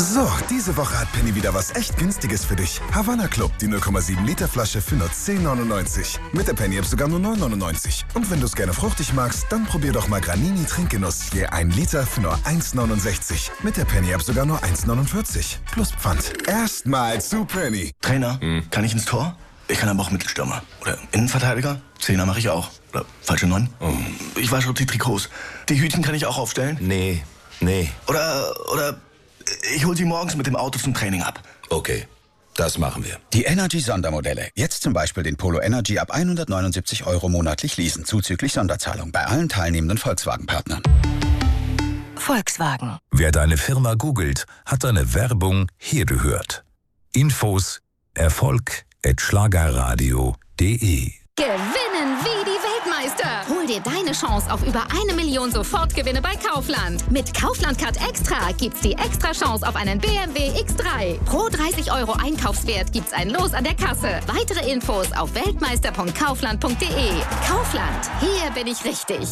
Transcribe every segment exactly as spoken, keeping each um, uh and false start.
So, diese Woche hat Penny wieder was echt Günstiges für dich. Havanna Club, die null Komma sieben Liter Flasche für nur zehn neunundneunzig. Mit der Penny-App sogar nur neun neunundneunzig. Und wenn du es gerne fruchtig magst, dann probier doch mal Granini Trinkgenuss. Je ein Liter für nur eins neunundsechzig. Mit der Penny-App sogar nur eins neunundvierzig. Plus Pfand. Erstmal zu Penny. Trainer, hm. kann ich ins Tor? Ich kann aber auch Mittelstürmer. Oder Innenverteidiger? Zehner mache ich auch. Oder falsche Neun? Oh. Ich wasche auch die Trikots. Die Hütchen kann ich auch aufstellen? Nee, nee. Oder, oder ich hol sie morgens mit dem Auto zum Training ab. Okay, das machen wir. Die Energy-Sondermodelle. Jetzt zum Beispiel den Polo Energy ab hundertneunundsiebzig Euro monatlich leasen, zuzüglich Sonderzahlung bei allen teilnehmenden Volkswagen-Partnern. Volkswagen. Wer deine Firma googelt, hat deine Werbung hier gehört. Infos Erfolg at schlagerradio punkt de. Gewinnen wie die Weltmeister. Hol dir deine Chance auf über eine Million Sofortgewinne bei Kaufland. Mit Kaufland Card Extra gibt's die extra Chance auf einen B M W X drei. Pro dreißig Euro Einkaufswert gibt's ein Los an der Kasse. Weitere Infos auf weltmeister punkt kaufland punkt de. Kaufland, hier bin ich richtig.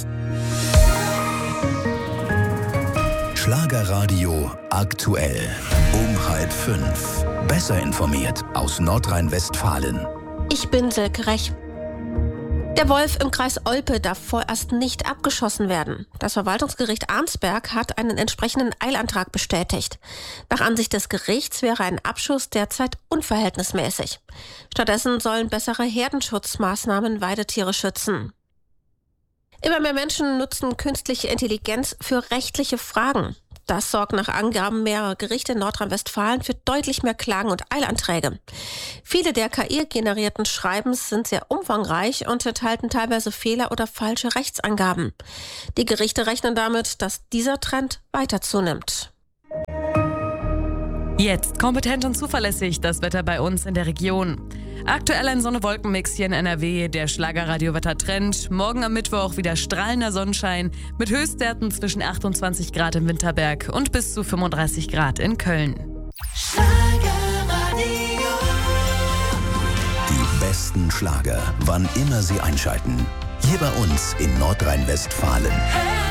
Schlagerradio aktuell. Um halb fünf. Besser informiert aus Nordrhein-Westfalen. Ich bin Silke Rech. Der Wolf im Kreis Olpe darf vorerst nicht abgeschossen werden. Das Verwaltungsgericht Arnsberg hat einen entsprechenden Eilantrag bestätigt. Nach Ansicht des Gerichts wäre ein Abschuss derzeit unverhältnismäßig. Stattdessen sollen bessere Herdenschutzmaßnahmen Weidetiere schützen. Immer mehr Menschen nutzen künstliche Intelligenz für rechtliche Fragen. Das sorgt nach Angaben mehrerer Gerichte in Nordrhein-Westfalen für deutlich mehr Klagen und Eilanträge. Viele der K I-generierten Schreibens sind sehr umfangreich und enthalten teilweise Fehler oder falsche Rechtsangaben. Die Gerichte rechnen damit, dass dieser Trend weiter zunimmt. Jetzt kompetent und zuverlässig das Wetter bei uns in der Region. Aktuell ein Sonne-Wolken-Mix hier in N R W, der Schlagerradio-Wetter-Trend. Morgen am Mittwoch wieder strahlender Sonnenschein mit Höchstwerten zwischen achtundzwanzig Grad im Winterberg und bis zu fünfunddreißig Grad in Köln. Schlagerradio. Die besten Schlager, wann immer Sie einschalten. Hier bei uns in Nordrhein-Westfalen.